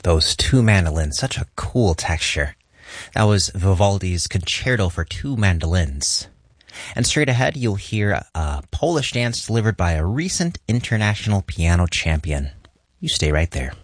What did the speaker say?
Those two mandolins, such a cool texture. That was Vivaldi's Concerto for Two Mandolins. And straight ahead, you'll hear a Polish dance delivered by a recent international piano champion. You stay right there.